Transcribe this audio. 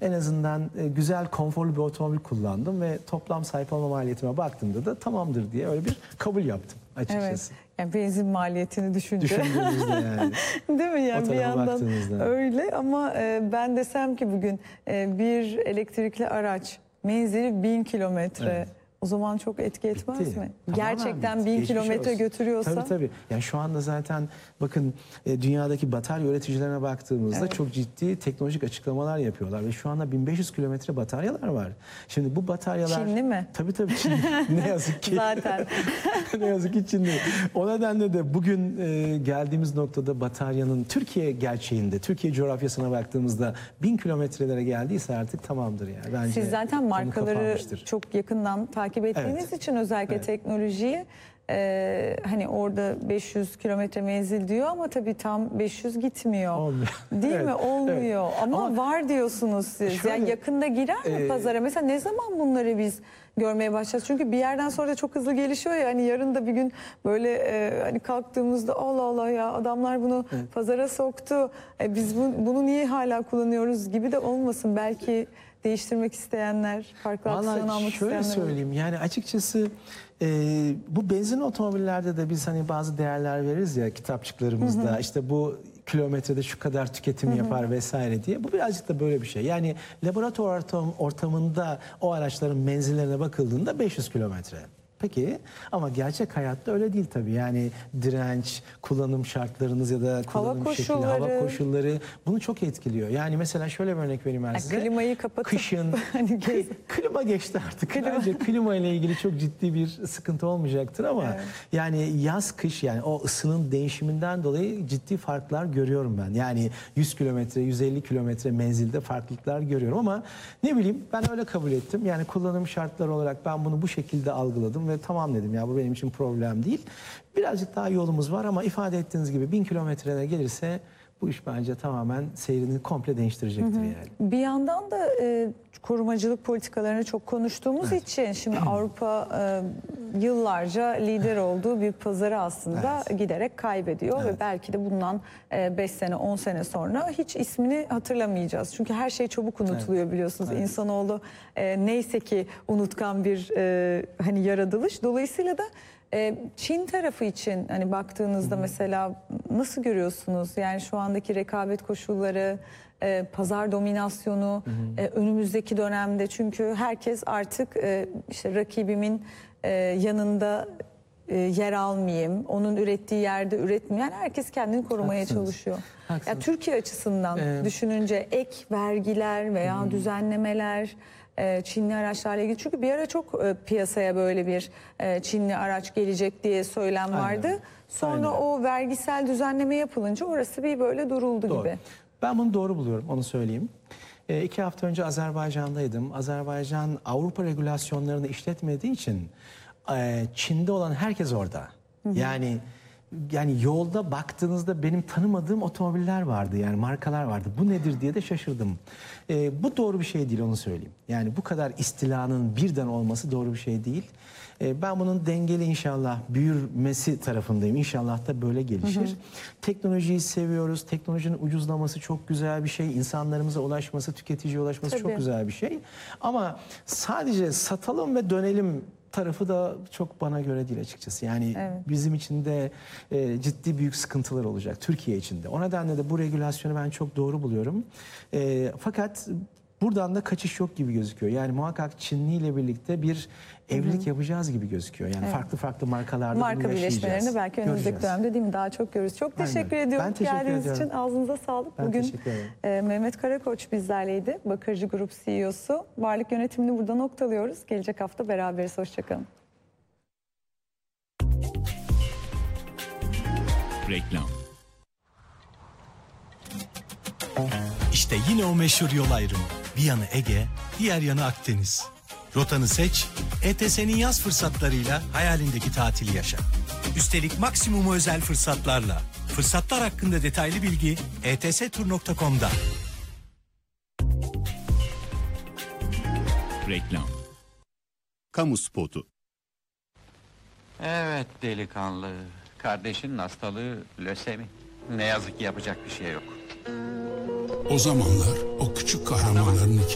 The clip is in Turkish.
en azından güzel, konforlu bir otomobil kullandım ve toplam sahip olma maliyetime baktığımda da tamamdır diye öyle bir kabul yaptım açıkçası. Evet. Yani benzin maliyetini Düşündüğümüzde yani. Değil mi? Yani O bir tarafa yandan baktığımızda. öyle ama ben desem ki bugün bir elektrikli araç menzili 1000 kilometre. Evet. O zaman çok etki etmez Bitti. mi? Tamamen Gerçekten bitti. 1000 Geçmiş kilometre olsun. götürüyorsa. Tabii. Yani şu anda zaten bakın dünyadaki batarya üreticilerine baktığımızda Evet. çok ciddi teknolojik açıklamalar yapıyorlar ve şu anda 1500 kilometre bataryalar var. Şimdi bu bataryalar... Çinli mi? Tabii Çinli. Ne yazık ki. Zaten. Ne yazık ki Çinli. O nedenle de bugün geldiğimiz noktada bataryanın Türkiye gerçeğinde, Türkiye coğrafyasına baktığımızda 1000 kilometrelere geldiyse artık tamamdır yani. Bence Siz zaten konu markaları kapanmıştır. çok yakından takip ettiğiniz Evet. için özellikle Evet. teknolojiyi hani orada 500 kilometre menzil diyor ama tabii tam 500 gitmiyor. Olmuyor. Değil Evet, mi? Olmuyor. evet. Ama var diyorsunuz siz. Şöyle, Yani yakında girer mi pazara? Mesela ne zaman bunları biz görmeye başlayacağız? Çünkü bir yerden sonra da çok hızlı gelişiyor ya. Hani yarın da bir gün böyle hani kalktığımızda Allah Allah ya adamlar bunu pazara soktu. Biz bunu niye hala kullanıyoruz gibi de olmasın. Belki değiştirmek isteyenler, farklı aksiyon almak isteyenler. Şöyle söyleyeyim yani açıkçası bu benzin otomobillerde de biz hani bazı değerler veririz ya kitapçıklarımızda. İşte bu kilometrede şu kadar tüketim yapar vesaire diye. Bu birazcık da böyle bir şey. Yani laboratuvar ortamında o araçların menzillerine bakıldığında 500 kilometre. Peki ama gerçek hayatta öyle değil tabii. Yani direnç, kullanım şartlarınız ya da kullanım şekli, hava koşulları bunu çok etkiliyor. Yani mesela şöyle bir örnek vereyim ben size. Klimayı kapatıp kışın hani klima geçti artık. Bence klima ile ilgili çok ciddi bir sıkıntı olmayacaktır ama yani yaz kış yani o ısının değişiminden dolayı ciddi farklar görüyorum ben. Yani 100 kilometre, 150 kilometre menzilde farklılıklar görüyorum ama ne bileyim ben öyle kabul ettim. Yani kullanım şartları olarak ben bunu bu şekilde algıladım ve tamam dedim ya bu benim için problem değil. Birazcık daha yolumuz var ama ifade ettiğiniz gibi 1000 kilometreye gelirse bu iş bence tamamen seyrini komple değiştirecektir yani. Bir yandan da korumacılık politikalarını çok konuştuğumuz için şimdi Avrupa yıllarca lider olduğu bir pazarı aslında giderek kaybediyor ve belki de bundan 5 sene 10 sene sonra hiç ismini hatırlamayacağız. Çünkü her şey çabuk unutuluyor biliyorsunuz. İnsanoğlu neyse ki unutkan bir hani yaratılış. Dolayısıyla da Çin tarafı için hani baktığınızda mesela nasıl görüyorsunuz? Yani şu andaki rekabet koşulları, pazar dominasyonu önümüzdeki dönemde çünkü herkes artık işte rakibimin yanında yer almayayım, onun ürettiği yerde üretmeyen herkes kendini korumaya çalışıyor. Ya Türkiye açısından düşününce ek vergiler veya düzenlemeler Çinli araçlarla ilgili çünkü bir ara çok piyasaya böyle bir Çinli araç gelecek diye söylem vardı. Sonra o vergisel düzenleme yapılınca orası bir böyle duruldu gibi. Ben bunu doğru buluyorum onu söyleyeyim. 2 hafta önce Azerbaycan'daydım. Azerbaycan Avrupa regülasyonlarını işletmediği için Çin'de olan herkes orada. Yani yolda baktığınızda benim tanımadığım otomobiller vardı yani markalar vardı. Bu nedir diye de şaşırdım. Bu doğru bir şey değil onu söyleyeyim. Yani bu kadar istilanın birden olması doğru bir şey değil. Ben bunun dengeli inşallah büyümesi tarafındayım. İnşallah da böyle gelişir. Teknolojiyi seviyoruz. Teknolojinin ucuzlaması çok güzel bir şey. İnsanlarımıza ulaşması, tüketiciye ulaşması çok güzel bir şey. Ama sadece satalım ve dönelim tarafı da çok bana göre değil açıkçası. Yani bizim için de ciddi büyük sıkıntılar olacak Türkiye için de. O nedenle de bu regülasyonu ben çok doğru buluyorum. Fakat buradan da kaçış yok gibi gözüküyor. Yani muhakkak Çinli ile birlikte bir evlilik yapacağız gibi gözüküyor. Yani farklı markalarda marka birleşmelerini belki önümüzdeki dönemde değil mi daha çok görürüz. Çok teşekkür ediyorum. Ben teşekkür Geldiğiniz ediyorum. için ağzınıza sağlık. Ben Bugün teşekkür ederim. Mehmet Karakoç bizlerleydi. Bakırcı Grup CEO'su. Varlık yönetimini burada noktalıyoruz. Gelecek hafta beraberiz. Hoşçakalın. Reklam. İşte yine o meşhur yol ayrımı. Bir yanı Ege, diğer yanı Akdeniz. Rotanı seç, ETS'nin yaz fırsatlarıyla hayalindeki tatili yaşa. Üstelik maksimum özel fırsatlarla. Fırsatlar hakkında detaylı bilgi etstur.com'da. Reklam. Kamu spotu. Evet delikanlı. Kardeşinin hastalığı lösemi. Ne yazık ki yapacak bir şey yok. O zamanlar o küçük kahramanların